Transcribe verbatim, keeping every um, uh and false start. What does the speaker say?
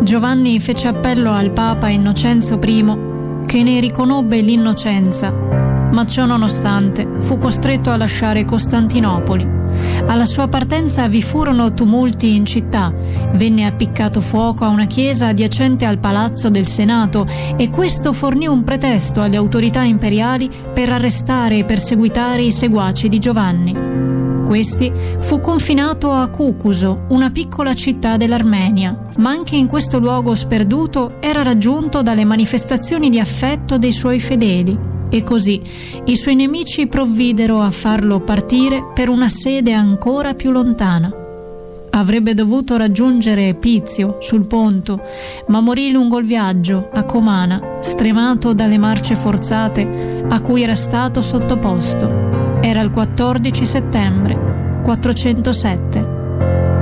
Giovanni fece appello al Papa Innocenzo I, che ne riconobbe l'innocenza, ma ciò nonostante fu costretto a lasciare Costantinopoli. Alla sua partenza vi furono tumulti in città, venne appiccato fuoco a una chiesa adiacente al palazzo del Senato e questo fornì un pretesto alle autorità imperiali per arrestare e perseguitare i seguaci di Giovanni. Questi fu confinato a Cucuso, una piccola città dell'Armenia, ma anche in questo luogo sperduto era raggiunto dalle manifestazioni di affetto dei suoi fedeli. E così i suoi nemici provvidero a farlo partire per una sede ancora più lontana. Avrebbe dovuto raggiungere Pizio sul Ponto, ma morì lungo il viaggio a Comana, stremato dalle marce forzate a cui era stato sottoposto. Era il quattordici settembre quattrocentosette.